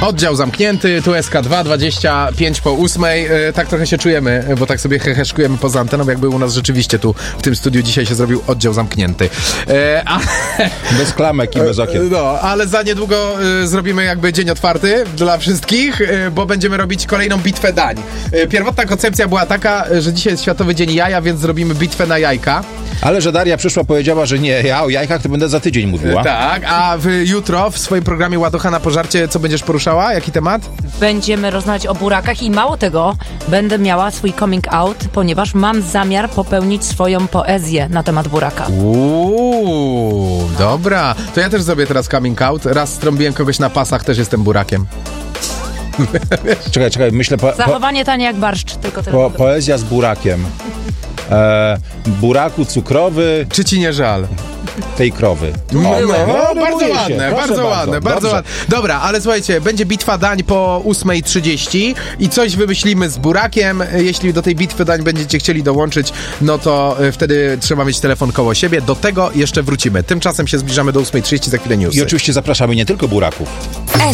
Oddział zamknięty, tu SK2, 25 po 8. Tak trochę się czujemy, bo tak sobie heheszkujemy poza anteną, jakby u nas rzeczywiście tu w tym studiu dzisiaj się zrobił oddział zamknięty. Bez klamek i bez okien. No, ale za niedługo zrobimy jakby dzień otwarty dla wszystkich, bo będziemy robić kolejną bitwę dań. Pierwotna koncepcja była taka, że dzisiaj jest Światowy Dzień Jaja, więc zrobimy bitwę na jajka. Ale że Daria przyszła, powiedziała, że nie, ja o jajkach to będę za tydzień mówiła. Tak, a jutro w swoim programie Ładocha na pożarcie co będziesz poruszała? Jaki temat? Będziemy rozmawiać o burakach i mało tego, będę miała swój coming out, ponieważ mam zamiar popełnić swoją poezję na temat buraka. Dobra. To ja też zrobię teraz coming out. Raz strąbiłem kogoś na pasach, też jestem burakiem. Czekaj, myślę... Zachowanie tanie jak barszcz, tylko tyle. Poezja z burakiem. Buraku cukrowy... Czy ci nie żal? Tej krowy. Bardzo ładne. Dobra, ale słuchajcie, będzie bitwa dań po 8:30 i coś wymyślimy z burakiem. Jeśli do tej bitwy dań będziecie chcieli dołączyć, no to wtedy trzeba mieć telefon koło siebie. Do tego jeszcze wrócimy. Tymczasem się zbliżamy do 8:30, za chwilę newsy. I oczywiście zapraszamy nie tylko buraków.